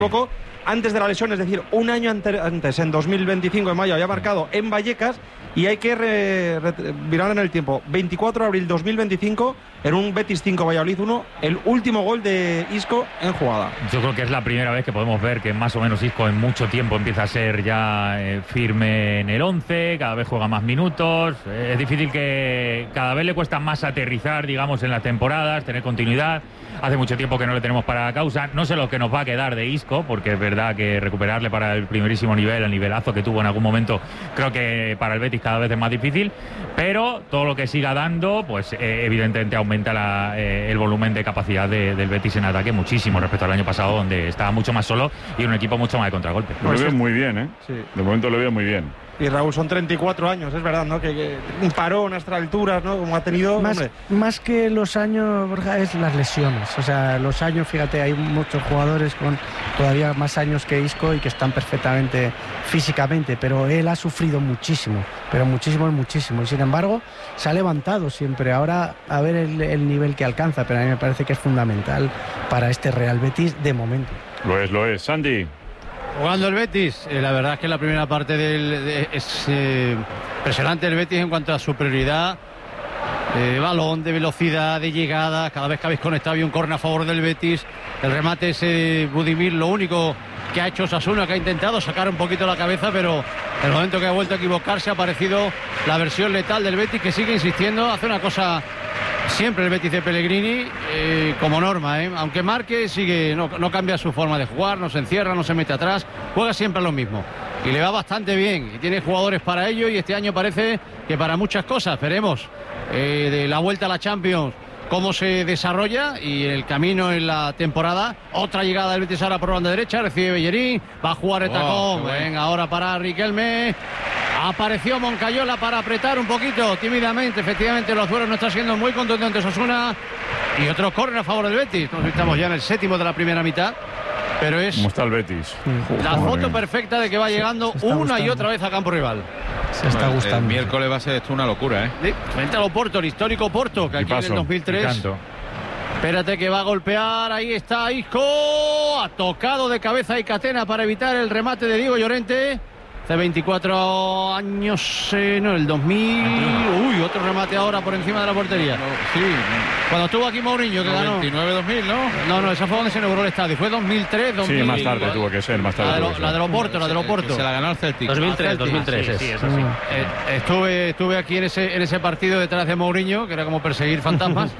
poco antes de la lesión, es decir, un año antes, en 2025, en mayo, había marcado en Vallecas, y hay que virar en el tiempo. 24 de abril 2025, en un Betis 5 Valladolid 1, el último gol de Isco en jugada. Yo creo que es la primera vez que podemos ver que más o menos Isco en mucho tiempo empieza a ser ya firme en el 11, cada vez juega más minutos. Es difícil, que cada vez le cuesta más aterrizar, digamos, en las temporadas, tener continuidad. Hace mucho tiempo que no le tenemos para causa. No sé lo que nos va a quedar de Isco, porque es verdad que recuperarle para el primerísimo nivel, el nivelazo que tuvo en algún momento, creo que para el Betis cada vez es más difícil. Pero todo lo que siga dando, pues evidentemente aumenta el volumen de capacidad del Betis en ataque muchísimo respecto al año pasado, donde estaba mucho más solo y un equipo mucho más de contragolpe. Lo veo muy bien, ¿eh? Sí. De momento lo veo muy bien. Y Raúl, son 34 años, es verdad, ¿no? Que un parón a estas alturas, ¿no? Como ha tenido. Más que los años, Borja, es las lesiones. O sea, los años, fíjate, hay muchos jugadores con todavía más años que Isco y que están perfectamente físicamente, pero él ha sufrido muchísimo, pero muchísimo. Y sin embargo, se ha levantado siempre. Ahora, a ver el nivel que alcanza, pero a mí me parece que es fundamental para este Real Betis de momento. Lo es. Sandy. Jugando el Betis, la verdad es que la primera parte es impresionante el Betis en cuanto a superioridad de balón, de velocidad, de llegada. Cada vez que habéis conectado había un córner a favor del Betis. El remate ese de Budimir, lo único que ha hecho Osasuna, que ha intentado sacar un poquito la cabeza, pero en el momento que ha vuelto a equivocarse ha aparecido la versión letal del Betis, que sigue insistiendo, hace una cosa siempre el Betis de Pellegrini, como norma, aunque marque, sigue, no cambia su forma de jugar, no se encierra, no se mete atrás, juega siempre lo mismo y le va bastante bien y tiene jugadores para ello, y este año parece que para muchas cosas. Veremos de la vuelta a la Champions cómo se desarrolla y el camino en la temporada. Otra llegada del Betis ahora por banda derecha, recibe Bellerín, va a jugar el tacón, venga ahora para Riquelme. Apareció Moncayola para apretar un poquito tímidamente. Efectivamente, los duelos no están siendo muy contundentes Osasuna. Y otro córner a favor del Betis. Estamos ya en el séptimo de la primera mitad. Pero es ¿cómo está el Betis? La foto perfecta de que va llegando una y otra vez a campo rival. Se está gustando. El miércoles va a ser esto una locura, ¿eh? Sí, frente al Oporto, el histórico Oporto, que aquí en el 2003. Espérate que va a golpear. Ahí está Isco. Ha tocado de cabeza y Catena para evitar el remate de Diego Llorente. Hace 24 años, no, el 2000. Uy, otro remate ahora por encima de la portería. Sí. Cuando estuvo aquí Mourinho, que ganó. 99-2000, ¿no? No, esa fue donde se inauguró el estadio. Fue 2003, 2000. Sí, más tarde tuvo que ser, más tarde. La del Oporto. Se la ganó el Celtic. 2003. Sí, es así. Estuve aquí en ese partido detrás de Mourinho, que era como perseguir fantasmas.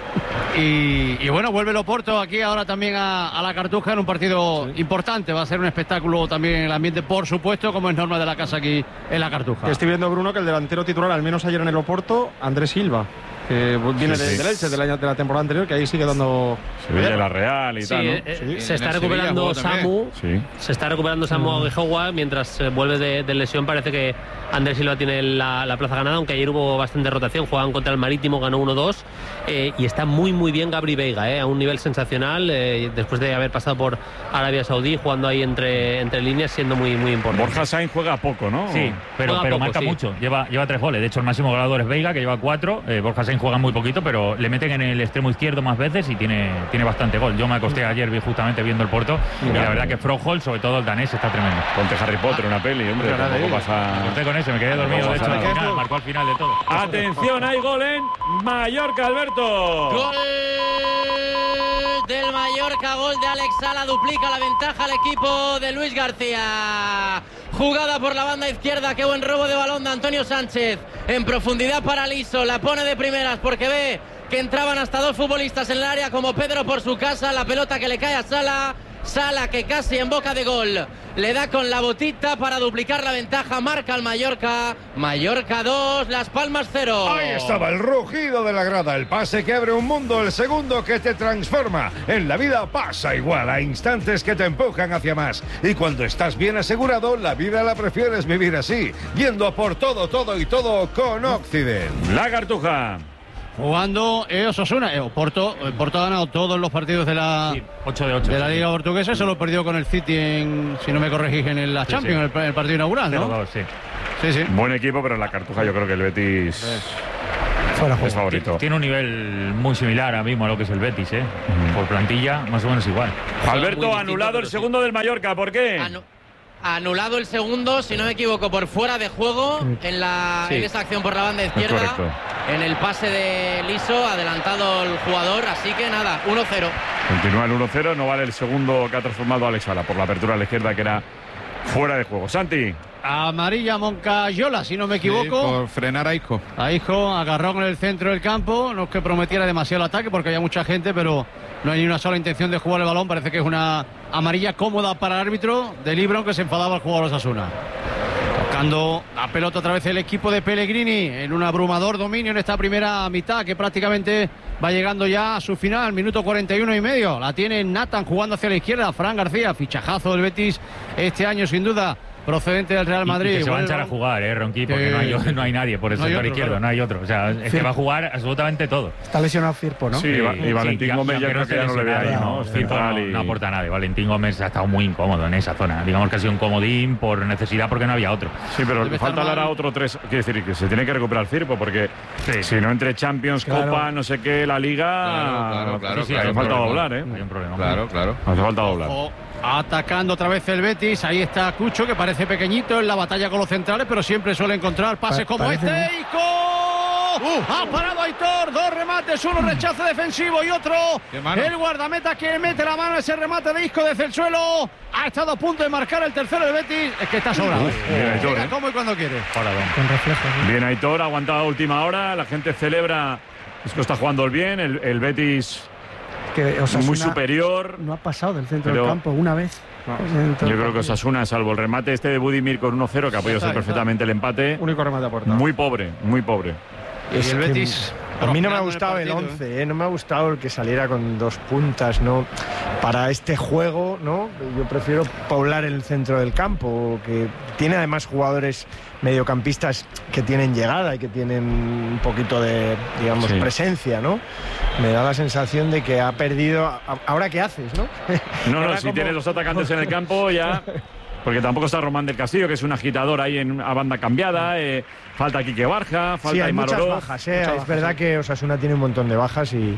Y bueno, vuelve el Oporto aquí ahora también a la Cartuja en un partido importante. Va a ser un espectáculo también en el ambiente, por supuesto, como es norma de la casa aquí en la Cartuja. Estoy viendo, Bruno, que el delantero titular, al menos ayer en el Oporto, Andrés Silva, que viene del Elche de la temporada anterior, que ahí sigue dando Sevilla, la Real y tal, ¿no? Se está recuperando Samu. Se está recuperando Samu Aguijoa mientras vuelve de lesión. Parece que Andrés Silva tiene la plaza ganada, aunque ayer hubo bastante rotación. Jugaban contra el Marítimo, ganó 1-2, y está muy bien Gabri Veiga, a un nivel sensacional, después de haber pasado por Arabia Saudí, jugando ahí entre líneas, siendo muy importante. Borja Sainz juega poco, ¿no? Sí, pero marca mucho. Lleva 3 goles. De hecho, el máximo goleador es Veiga, que lleva 4. Borja Sainz juega muy poquito, pero le meten en el extremo izquierdo más veces y tiene bastante gol. Yo me acosté ayer justamente viendo el Porto, y la verdad que Froholt, sobre todo el danés, está tremendo. Ponte Harry Potter, una peli, hombre. Tampoco pasa. Me acosté con ese, me quedé dormido. De hecho, al final, marcó al final de todo. Atención, hay gol en Mallorca, Alberto. Gol del Mallorca, gol de Alex Sala, duplica la ventaja al equipo de Luis García. Jugada por la banda izquierda, qué buen robo de balón de Antonio Sánchez. En profundidad para Liso, la pone de primeras porque ve que entraban hasta 2 futbolistas en el área como Pedro por su casa. La pelota que le cae a Sala. Sala que casi en boca de gol le da con la botita para duplicar la ventaja. Marca el Mallorca. Mallorca 2, Las Palmas 0. Ahí estaba el rugido de la grada, el pase que abre un mundo, el segundo que te transforma. En la vida pasa igual, a instantes que te empujan hacia más. Y cuando estás bien asegurado, la vida la prefieres vivir así, yendo a por todo y todo con Occident. La Cartuja. Jugando Osasuna. Porto ha ganado todos los partidos de la 8 de 8 de la Liga Portuguesa. Solo perdió con el City si no me corregís, en la Champions, el partido inaugural, ¿no? 0-2, sí. Sí. Buen equipo, pero en la Cartuja yo creo que el Betis Fuera juego. Es favorito. Tiene un nivel muy similar ahora mismo a lo que es el Betis, ¿eh? Por plantilla, más o menos igual. Alberto, anulado el segundo del Mallorca, ¿por qué? Anulado el segundo, si no me equivoco, por fuera de juego en esa acción por la banda izquierda. En el pase de Liso, adelantado el jugador, así que nada, 1-0. Continúa el 1-0, no vale el segundo que ha transformado Alex Sala por la apertura a la izquierda, que era fuera de juego. Santi. Amarilla Moncayola, si no me equivoco. Sí, por frenar a Isco. A Isco, agarrón en el centro del campo. No es que prometiera demasiado el ataque porque había mucha gente, pero no hay ni una sola intención de jugar el balón. Parece que es una amarilla cómoda para el árbitro de Libron, que se enfadaba al jugador Osasuna. Tocando la pelota otra vez el equipo de Pellegrini en un abrumador dominio en esta primera mitad, que prácticamente va llegando ya a su final, minuto 41 y medio. La tiene Nathan jugando hacia la izquierda. Fran García, fichajazo del Betis este año sin duda, procedente del Real Madrid. Y que se va a echar a jugar, Ronqui, porque no hay nadie por el sector izquierdo, claro. No hay otro. O sea, es que va a jugar absolutamente todo. Está lesionado Firpo, ¿no? Sí, y Valentín Gómez ya creo que ya no le ve ahí, ¿no? Firpo no aporta nada. Valentín Gómez ha estado muy incómodo en esa zona. Digamos que ha sido un comodín por necesidad, porque no había otro. Sí, pero le falta hablar a otro 3. Quiere decir que se tiene que recuperar Firpo, porque si no entre Champions, Copa, no sé qué, la Liga. Claro. Hace falta doblar, ¿eh? Hay un problema. Claro. Hace falta doblar. Atacando otra vez el Betis. Ahí está Cucho, que parece pequeñito en la batalla con los centrales, pero siempre suele encontrar pases como este. ¡Isco! Ha parado Aitor. 2 remates, uno rechazo defensivo y otro. El guardameta que mete la mano a ese remate de Isco desde el suelo. Ha estado a punto de marcar el tercero del Betis. Es que está sobrado. Llega como y cuando quiere. Con reflejos. Bien, Aitor, aguantado a última hora. La gente celebra. Isco está jugando bien. El Betis. Que Osasuna muy superior. No ha pasado del centro del campo una vez. Yo creo que Osasuna, salvo el remate este de Budimir con 1-0, que ha podido ser perfectamente el empate. Único remate a puerta. Muy pobre. Y el Betis. A mí no me ha gustado el 11, no me ha gustado el que saliera con 2 puntas, ¿no? Para este juego, ¿no? Yo prefiero poblar el centro del campo, que tiene además jugadores mediocampistas que tienen llegada y que tienen un poquito de, digamos, presencia, ¿no? Me da la sensación de que ha perdido. ¿Ahora qué haces, no? No, si tienes 2 atacantes en el campo ya. Porque tampoco está Román del Castillo, que es un agitador ahí a banda cambiada. Falta Quique Barja, falta Aimar Oroz. Muchas bajas, es verdad que Osasuna tiene un montón de bajas y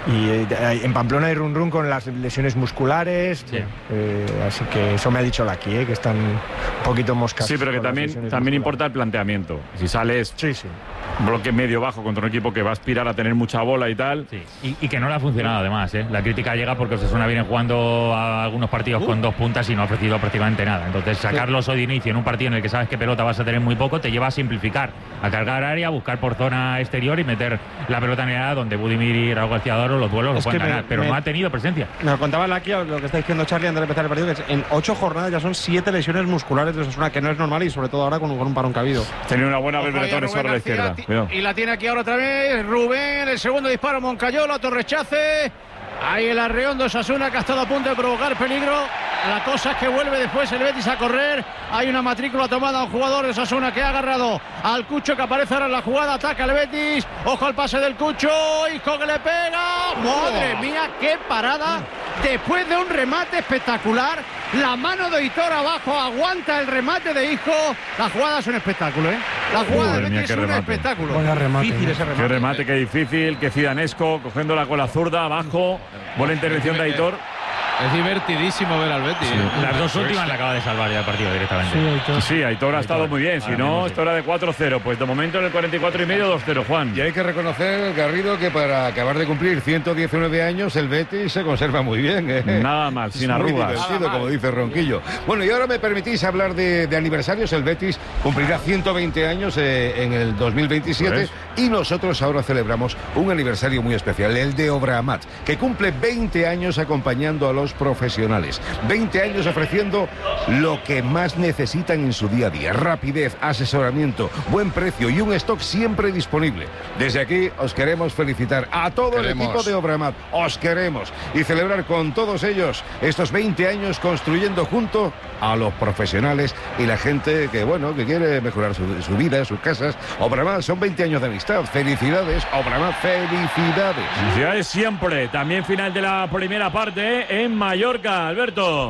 en Pamplona hay run con las lesiones musculares. Sí. Así que eso me ha dicho Laki, que están un poquito moscas. Sí, pero que también importa el planteamiento. Si sales bloque medio-bajo contra un equipo que va a aspirar a tener mucha bola y tal. Sí. Y que no le ha funcionado además. La crítica llega porque Osasuna viene jugando a algunos partidos con 2 puntas y no ha ofrecido prácticamente nada. Entonces sacarlos hoy de inicio en un partido en el que sabes que pelota vas a tener muy poco te lleva a simplificar, a cargar área, a buscar por zona exterior y meter la pelota en el área donde Budimir y Raúl García Doro los duelos los pueden ganar, pero no ha tenido presencia. Me contaba aquí lo que está diciendo Charlie antes de empezar el partido, que en 8 jornadas ya son 7 lesiones musculares de Osasuna, que no es normal y sobre todo ahora con un parón que ha habido. Tenía una buena Berberetones sobre la izquierda. Y la tiene aquí ahora otra vez Rubén, el segundo disparo, Moncayola, otro rechace. Ahí el arreón de Osasuna, que ha estado a punto de provocar peligro. La cosa es que vuelve después el Betis a correr. Hay una matrícula tomada a un jugador de Osasuna que ha agarrado al Cucho, que aparece ahora en la jugada. Ataca el Betis. Ojo al pase del Cucho. Isco que le pega. ¡Madre mía, qué parada! Después de un remate espectacular. La mano de Aitor abajo. Aguanta el remate de Isco. La jugada es un espectáculo, ¿eh? La jugada del Betis es un espectáculo. Difícil ese remate. Qué remate, qué difícil. Que Zidanesco cogiéndola con la zurda abajo. Buena intervención de Aitor. Es divertidísimo ver al Betis. Las 2 últimas le acaba de salvar ya el partido directamente. Sí, Aitor ha estado muy bien. Si no, esto era de 4-0. Pues de momento en el 44 y medio, 2-0, Juan. Y hay que reconocer, Garrido, que para acabar de cumplir 119 años, el Betis se conserva muy bien. Nada mal, sin Muy arrugas. divertido, como dice Ronquillo. Bueno, y ahora me permitís hablar de aniversarios. El Betis cumplirá 120 años en el 2027 y nosotros ahora celebramos un aniversario muy especial, el de Obramat, que cumple 20 años acompañando a los profesionales. 20 años ofreciendo lo que más necesitan en su día a día: rapidez, asesoramiento, buen precio y un stock siempre disponible. Desde aquí os queremos felicitar a todo el equipo de Obramat. Os queremos y celebrar con todos ellos estos 20 años construyendo junto a los profesionales y la gente que, bueno, que quiere mejorar su vida, sus casas. Obramat, son 20 años de amistad. Felicidades, Obramat, felicidades. Felicidades siempre. También final de la primera parte en Mallorca, Alberto.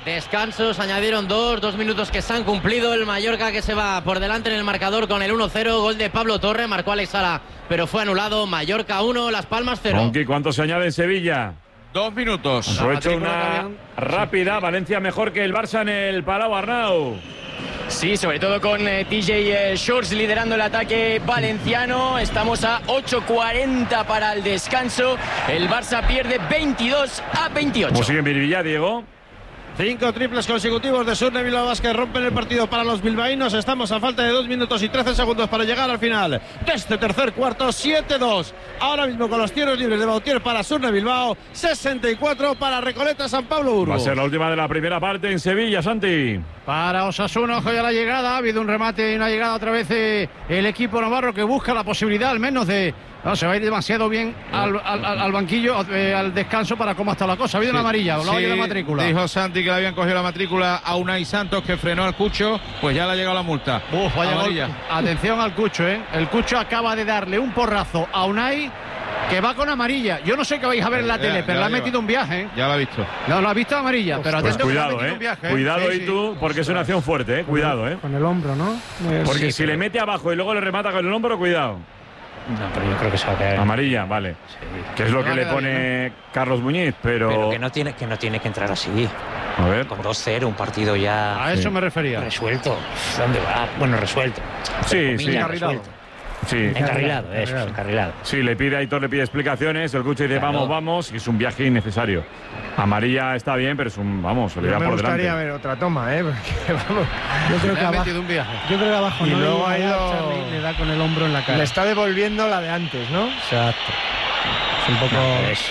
Descansos, añadieron 2 minutos que se han cumplido. El Mallorca que se va por delante en el marcador con el 1-0. Gol de Pablo Torre, marcó Alex Sala, pero fue anulado. Mallorca 1, Las Palmas 0. Ronqui, ¿cuánto se añade en Sevilla? 2 minutos. Aprovecho una rápida. Valencia mejor que el Barça en el Palau, Arnau. Sí, sobre todo con TJ Shorts liderando el ataque valenciano. Estamos a 8:40 para el descanso. El Barça pierde 22-28. ¿Cómo sigue Miribilla, Diego? 5 triples consecutivos de Surne Bilbao Basket rompen el partido para los bilbaínos. Estamos a falta de 2 minutos y 13 segundos para llegar al final de este tercer cuarto. 7-2 ahora mismo con los tiros libres de Bautier para Surne Bilbao, 64 para Recoleta San Pablo Burgos. Va a ser la última de la primera parte en Sevilla, Santi. Para Osasuna, ojo ya la llegada. Ha habido un remate y una llegada otra vez el equipo navarro que busca la posibilidad al menos de... No, se va a ir demasiado bien al banquillo, al descanso para cómo está la cosa. Ha habido una amarilla, hablaba de la matrícula. Dijo Santi que le habían cogido la matrícula a Unai Santos, que frenó al Cucho, pues ya le ha llegado la multa. Vaya amarilla. Atención al Cucho, ¿eh? El Cucho acaba de darle un porrazo a Unai, que va con amarilla. Yo no sé qué vais a ver en la tele, pero le ha metido un viaje, ¿eh? Ya lo ha visto. No, lo ha visto amarilla, pero pues atento, cuidado, que le ha metido un viaje, Cuidado sí, y tú, porque es una acción fuerte, cuidado, Con el hombro, ¿no? Porque si le mete abajo y luego le remata con el hombro, cuidado. No, pero yo creo que se va a caer. Amarilla, vale. Sí. Que es lo que le pone Carlos Muñiz, pero que no tiene que entrar así. A ver. Con 2-0, un partido ya. A eso me refería. Resuelto. ¿Dónde va? Bueno, resuelto. Sí, sí. Resuelto. Sí. Encarrilado, eso, encarrilado. Sí, le pide a Aitor, le pide explicaciones. El Cucho dice, Claro. vamos, y es un viaje innecesario. Amarilla está bien, pero es un, se le da por delante. Me gustaría ver otra toma, porque vamos. Yo creo Le que ha abajo, metido un viaje. yo creo que abajo Y no luego le ha ido- Charlie, le da con el hombro en la cara. Le está devolviendo la de antes, ¿no? Exacto. Es un poco...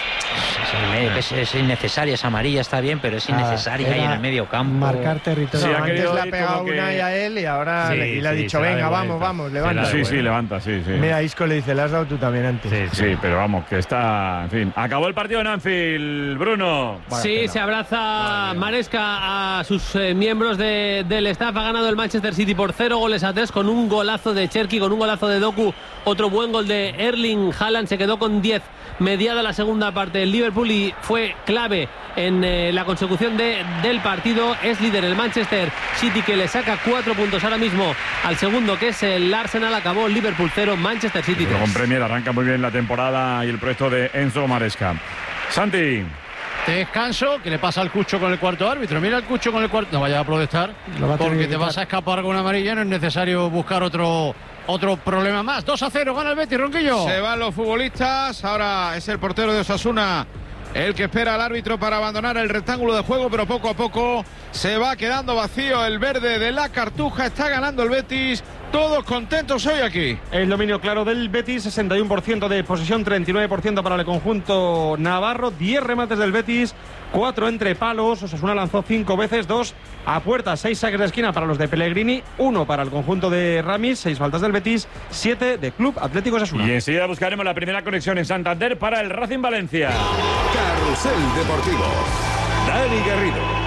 Es innecesaria, esa amarilla está bien, pero es innecesaria ahí en el medio campo. Marcar territorio. Sí, ha antes querido le ha ir pegado como que- una y a él y ahora Sí, le ha sí, dicho, se la venga, da vamos, vuelta. vamos, Se la levanta. da Sí, levanta, sí. Mira, Isco le dice, le has dado tú también antes. Sí, pero vamos, que está. En fin, acabó el partido en Anfield, Bruno. Sí, se abraza Maresca a sus miembros del staff. Ha ganado el Manchester City por 0-3 con un golazo de Cherki, con un golazo de Doku. Otro buen gol de Erling Haaland. Se quedó con 10 mediada la segunda parte del Liverpool y fue clave en la consecución del partido. Es líder el Manchester City, que le saca 4 puntos ahora mismo al segundo, que es el Arsenal. Acabó Liverpool 0, Manchester City 3. Con Premier arranca muy bien la temporada y el proyecto de Enzo Maresca. Santi. Descanso, que le pasa al Cucho con el cuarto árbitro. Mira el Cucho con el cuarto. No vaya a protestar, porque te vas a escapar con una amarilla. No es necesario buscar otro problema más. 2-0, gana el Betis, Ronquillo. Se van los futbolistas. Ahora es el portero de Osasuna el que espera al árbitro para abandonar el rectángulo de juego, pero poco a poco se va quedando vacío el verde de la Cartuja. Está ganando el Betis. Todos contentos hoy aquí. El dominio claro del Betis, 61% de posesión, 39% para el conjunto navarro, 10 remates del Betis, 4 entre palos. Osasuna lanzó 5 veces, 2 a puerta, 6 saques de esquina para los de Pellegrini, 1 para el conjunto de Ramis, 6 faltas del Betis, 7 de Club Atlético Osasuna. Y enseguida buscaremos la primera conexión en Santander para el Racing Valencia. Carrusel Deportivo. Dani Garrido.